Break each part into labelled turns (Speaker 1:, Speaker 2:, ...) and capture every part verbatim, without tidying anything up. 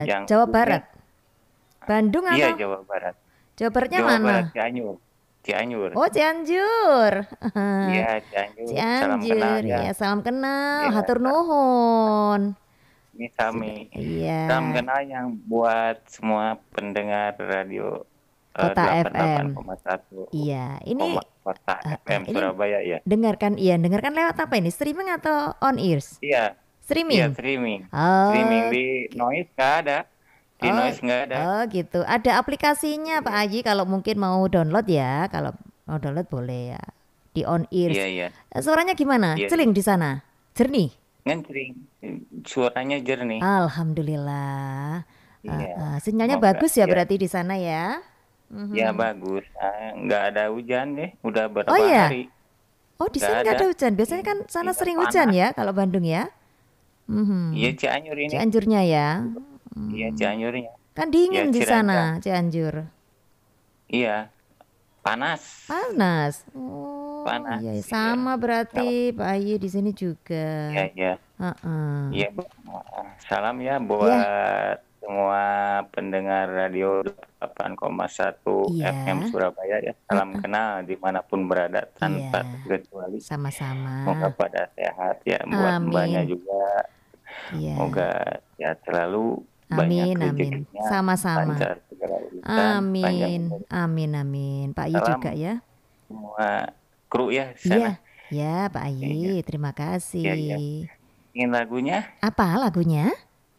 Speaker 1: Yang
Speaker 2: Jawa
Speaker 1: umumnya
Speaker 2: Barat. Bandung
Speaker 1: iya
Speaker 2: atau
Speaker 1: Jawa Barat.
Speaker 2: Jawa Baratnya
Speaker 1: Jawa
Speaker 2: mana?
Speaker 1: Barat Cianjur. Cianjur.
Speaker 2: Oh, Cianjur.
Speaker 1: Iya Cianjur. Salam kenal
Speaker 2: Cianjur,
Speaker 1: ya.
Speaker 2: ya salam kenal,
Speaker 1: Ya,
Speaker 2: hatur nuhun.
Speaker 1: ini
Speaker 2: Sudah,
Speaker 1: kami. Salam
Speaker 2: iya.
Speaker 1: kenal yang buat semua pendengar radio eh,
Speaker 2: Kota
Speaker 1: delapan puluh delapan
Speaker 2: F M.
Speaker 1: koma satu
Speaker 2: Iya, ini
Speaker 1: Kota
Speaker 2: uh, uh,
Speaker 1: F M
Speaker 2: ini
Speaker 1: Surabaya ya.
Speaker 2: dengarkan, iya, dengarkan lewat apa ini? Streaming atau on ears?
Speaker 1: Iya, iya
Speaker 2: Streaming.
Speaker 1: streaming. Streaming
Speaker 2: Oh,
Speaker 1: di Noise nggak ada. Di
Speaker 2: oh,
Speaker 1: Noise nggak ada.
Speaker 2: oh gitu. Ada aplikasinya Pak
Speaker 1: Iya,
Speaker 2: Aji kalau mungkin mau download ya. Kalau mau download boleh ya. Di on
Speaker 1: iya,
Speaker 2: ears.
Speaker 1: iya.
Speaker 2: Eh, Suaranya gimana?
Speaker 1: Iya,
Speaker 2: Celing
Speaker 1: iya.
Speaker 2: di sana? Jernih?
Speaker 1: Ngentring. Suaranya jernih.
Speaker 2: Alhamdulillah. Eh,
Speaker 1: Iya,
Speaker 2: eh, sinyalnya
Speaker 1: semoga
Speaker 2: bagus ya
Speaker 1: ya.
Speaker 2: berarti di sana ya.
Speaker 1: Ya
Speaker 2: Mhm.
Speaker 1: bagus. Ah, nggak ada hujan deh. Udah
Speaker 2: Oh
Speaker 1: berapa
Speaker 2: iya.
Speaker 1: hari?
Speaker 2: Oh di
Speaker 1: Nggak
Speaker 2: sini nggak
Speaker 1: ada.
Speaker 2: ada hujan. Biasanya kan
Speaker 1: I-
Speaker 2: sana
Speaker 1: Iya
Speaker 2: sering hujan
Speaker 1: panas.
Speaker 2: ya kalau Bandung ya.
Speaker 1: Iya
Speaker 2: Mhm.
Speaker 1: Cianjur ini.
Speaker 2: Cianjurnya ya.
Speaker 1: Iya
Speaker 2: Hmm.
Speaker 1: Cianjurnya.
Speaker 2: Kan
Speaker 1: Ya
Speaker 2: dingin di
Speaker 1: Ciranjang.
Speaker 2: sana, Cianjur.
Speaker 1: Iya panas.
Speaker 2: Panas. Oh
Speaker 1: Panas.
Speaker 2: iya,
Speaker 1: Iya.
Speaker 2: sama
Speaker 1: Nggak apa-
Speaker 2: berarti Pak Ayi di sini
Speaker 1: Iya
Speaker 2: juga.
Speaker 1: iya.
Speaker 2: Heeh.
Speaker 1: Iya. Salam ya
Speaker 2: Ya,
Speaker 1: buat semua pendengar radio delapan koma satu F M
Speaker 2: iya,
Speaker 1: Surabaya ya. Salam kenal dimanapun berada tanpa
Speaker 2: iya,
Speaker 1: terkecuali.
Speaker 2: sama-sama.
Speaker 1: Semoga pada sehat ya. Buat mbaknya
Speaker 2: Amin.
Speaker 1: juga.
Speaker 2: Iya,
Speaker 1: Semoga sehat selalu. Banyak
Speaker 2: amin, amin.
Speaker 1: rezekinya.
Speaker 2: Sama-sama.
Speaker 1: Lancar segala urusan. Panjang
Speaker 2: Amin,
Speaker 1: umur.
Speaker 2: amin, amin. Pak Ayi juga
Speaker 1: Salam
Speaker 2: ya.
Speaker 1: semua kru ya di
Speaker 2: Iya,
Speaker 1: sana.
Speaker 2: ya Pak
Speaker 1: Iya,
Speaker 2: Ayi, terima
Speaker 1: iya, iya.
Speaker 2: kasih.
Speaker 1: Ingin lagunya
Speaker 2: Apa lagunya?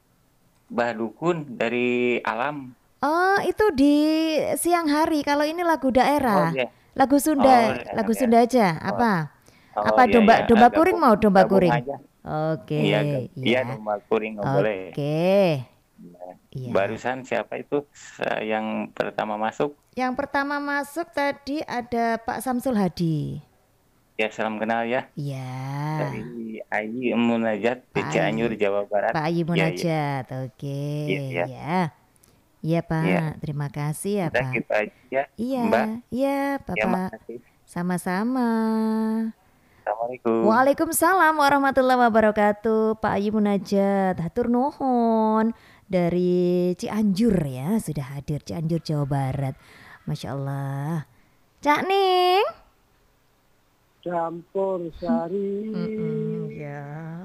Speaker 1: Bah Dukun dari Alam.
Speaker 2: Oh, itu di siang hari. Kalau ini lagu
Speaker 1: Oh
Speaker 2: daerah.
Speaker 1: iya.
Speaker 2: Lagu
Speaker 1: Oh
Speaker 2: Sunda,
Speaker 1: enak
Speaker 2: lagu
Speaker 1: ya.
Speaker 2: Sunda aja.
Speaker 1: Oh,
Speaker 2: Apa?
Speaker 1: oh
Speaker 2: Apa
Speaker 1: iya ya.
Speaker 2: domba
Speaker 1: Ah,
Speaker 2: domba kuring
Speaker 1: gabung
Speaker 2: mau domba
Speaker 1: gabung
Speaker 2: kuring?
Speaker 1: aja. Iya,
Speaker 2: Oke,
Speaker 1: gab- iya
Speaker 2: ya.
Speaker 1: domba kuring nggak boleh.
Speaker 2: Oke.
Speaker 1: Iya.
Speaker 2: Iya.
Speaker 1: Barusan siapa itu Sa- yang pertama masuk?
Speaker 2: Yang pertama masuk tadi ada Pak Samsul Hadi.
Speaker 1: Ya salam kenal ya
Speaker 2: Iya.
Speaker 1: dari Ayi Munajat di
Speaker 2: Pak
Speaker 1: Cianjur
Speaker 2: Ayi.
Speaker 1: Jawa Barat.
Speaker 2: Pak Ayi
Speaker 1: Iya iya
Speaker 2: Munajat. Oke,
Speaker 1: iya iya.
Speaker 2: ya. Iya,
Speaker 1: Iya.
Speaker 2: Pak. Terima kasih ya,
Speaker 1: Udah
Speaker 2: Pak.
Speaker 1: gitu aja ya, Mbak.
Speaker 2: Iya, iya,
Speaker 1: Ya
Speaker 2: Bapak.
Speaker 1: makasih.
Speaker 2: Sama-sama.
Speaker 1: Assalamualaikum.
Speaker 2: Waalaikumsalam warahmatullahi wabarakatuh. Pak Ayi Munajat, hatur nuhun dari Cianjur ya, sudah hadir Cianjur Jawa Barat. Masya Allah. Cak Ning.
Speaker 3: Campur sari
Speaker 2: Mm-mm, ya.